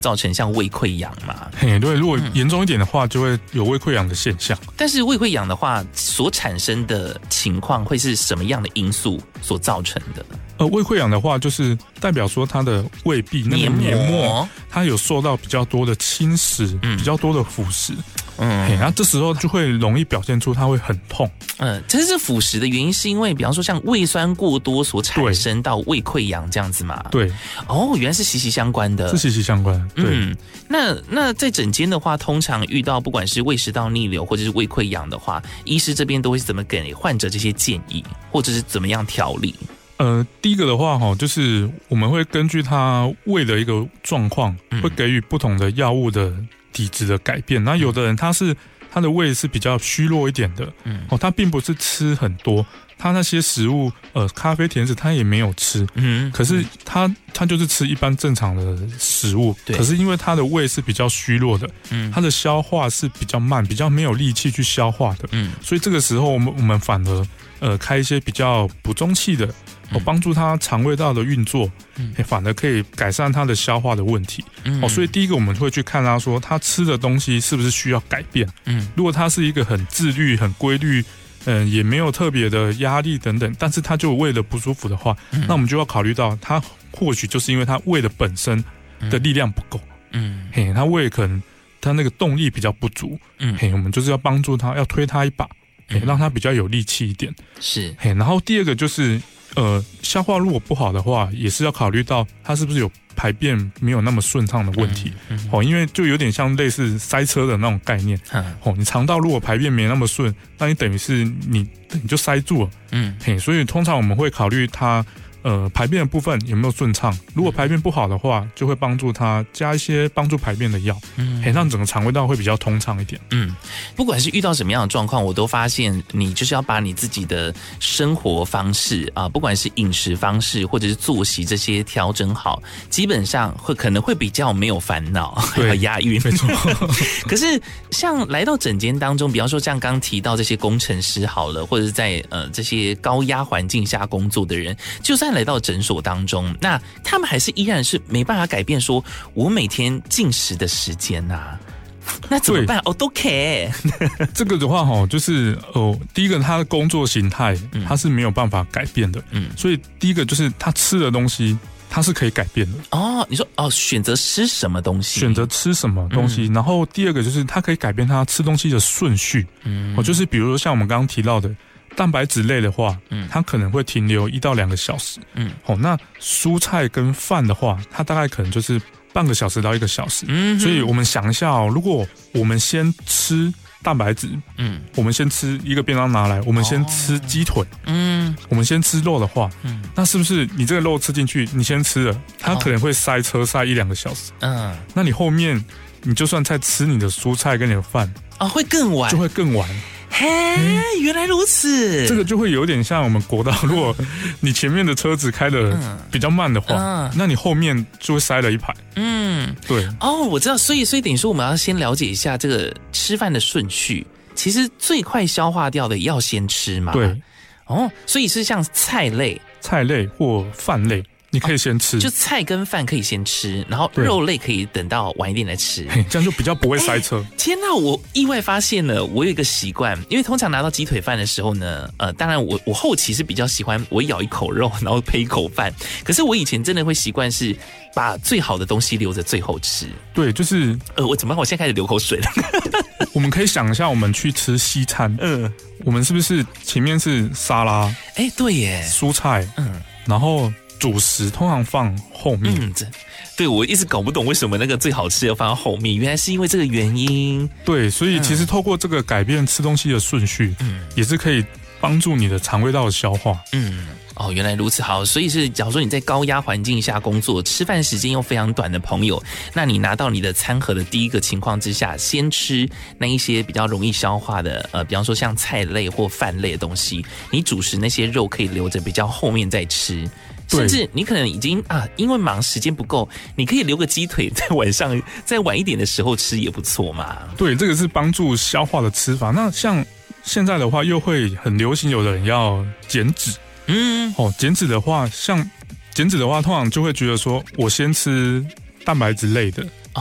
造成像胃溃疡嘛。 对，如果严重一点的话，就会有胃溃疡的现象。 但是胃溃疡的话，所产生的情况会是什么样的因素所造成的？ 胃溃疡的话，就是代表说它的胃壁那个黏膜，它有受到比较多的侵蚀，比较多的腐蚀。那这时候就会容易表现出它会很痛。 这是腐蚀的原因，是因为比方说像胃酸过多所产生到胃溃疡这样子嘛？ 对。 原来是息息相关的， 是息息相关。对。 那在诊间的话，通常遇到不管是胃食道逆流或者是胃溃疡的话，医师这边都会怎么给患者这些建议，或者是怎么样调理？ 第一个的话就是我们会根据他胃的一个状况，会给予不同的药物的体质的改变。那有的人他的胃是比较虚弱一点的，他并不是吃很多，他那些食物咖啡甜食他也没有吃，可是他就是吃一般正常的食物，可是因为他的胃是比较虚弱的，他的消化是比较慢，比较没有力气去消化的，所以这个时候我们反而开一些比较补中气的，帮助他肠胃道的运作，反而可以改善他的消化的问题。所以第一个我们会去看他说他吃的东西是不是需要改变。如果他是一个很自律、很规律，也没有特别的压力等等，但是他就胃的不舒服的话，那我们就要考虑到他或许就是因为他胃的本身的力量不够。他胃可能他那个动力比较不足。我们就是要帮助他，要推他一把，让他比较有力气一点。 是。 然后第二个就是消化如果不好的话，也是要考虑到他是不是有排便没有那么顺畅的问题。因为就有点像类似塞车的那种概念。你肠道如果排便没那么顺，那你等于是你就塞住了。所以通常我们会考虑他排便的部分有没有顺畅。如果排便不好的话，就会帮助他加一些帮助排便的药，让整个肠胃道会比较通畅一点。 不管是遇到什么样的状况，我都发现你就是要把你自己的生活方式不管是饮食方式或者是作息这些调整好，基本上可能会比较没有烦恼，还有押韵。 没错。 可是像来到诊间当中，比方说像刚提到这些工程师好了，或者是在这些高压环境下工作的人，就算来到诊所当中，那他们还是依然是没办法改变说我每天进食的时间啊，那怎么办？都可以。 这个的话就是第一个他的工作形态他是没有办法改变的。所以第一个就是他吃的东西它是可以改变的。 你说选择吃什么东西， 选择吃什么东西。然后第二个就是他可以改变他吃东西的顺序。就是比如说像我们刚刚提到的蛋白质类的话，它可能会停留1到2个小时。那蔬菜跟饭的话，它大概可能就是半个小时到1个小时。所以我们想一下如果我们先吃蛋白质，我们先吃一个便当拿来，我们先吃鸡腿，我们先吃肉的话，那是不是你这个肉吃进去，你先吃了，它可能会塞车塞1-2个小时。那你后面你就算再吃你的蔬菜跟你的饭， 会更晚， 就会更晚。 原来如此。 这个就会有点像我们国道，如果你前面的车子开得比较慢的话，那你后面就会塞了一排。对。 我知道，所以等于说我们要先了解一下这个吃饭的顺序。其实最快消化掉的要先吃嘛。 对。 所以是像菜类或饭类。你可以先吃， 就菜跟饭可以先吃，然后肉类可以等到晚一点来吃， 这样就比较不会塞车。 天哪，我意外发现了，我有一个习惯，因为通常拿到鸡腿饭的时候呢，当然我后期是比较喜欢我咬一口肉，然后配一口饭，可是我以前真的会习惯是把最好的东西留着最后吃。 对，就是我怎么办？我现在开始流口水了。 我们可以想一下，我们去吃西餐，我们是不是前面是沙拉？ 对耶， 蔬菜，然后主食通常放后面。 对，我一直搞不懂为什么那个最好吃要放到后面，原来是因为这个原因。 对，所以其实透过这个改变吃东西的顺序，也是可以帮助你的肠胃道的消化。 原来如此。好，所以是假如说你在高压环境下工作，吃饭时间又非常短的朋友，那你拿到你的餐盒的第一个情况之下，先吃那一些比较容易消化的比方说像菜类或饭类的东西，你主食那些肉可以留着比较后面再吃。甚至你可能已经因为忙时间不够，你可以留个鸡腿在晚上再晚一点的时候吃也不错嘛。 对，这个是帮助消化的吃法。那像现在的话又会很流行有的人要减脂。减脂的话通常就会觉得说我先吃蛋白质类的，